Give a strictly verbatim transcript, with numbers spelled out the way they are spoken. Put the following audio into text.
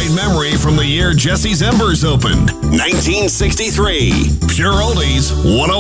great memory from the year Jesse's Embers opened, nineteen sixty-three. Pure Oldies one oh